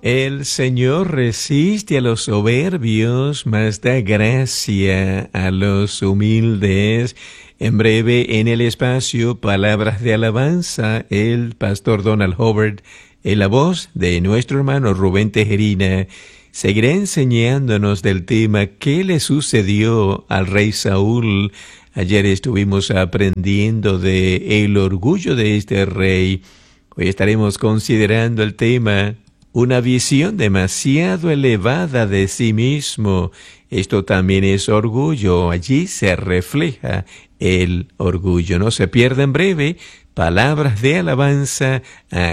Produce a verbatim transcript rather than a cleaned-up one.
El Señor resiste a los soberbios, mas da gracia a los humildes. En breve, en el espacio, palabras de alabanza, el pastor Donald Howard, en la voz de nuestro hermano Rubén Tejerina, seguirá enseñándonos del tema ¿qué le sucedió al rey Saúl? Ayer estuvimos aprendiendo de el orgullo de este rey. Hoy estaremos considerando el tema una visión demasiado elevada de sí mismo. Esto también es orgullo. Allí se refleja el orgullo. No se pierda en breve palabras de alabanza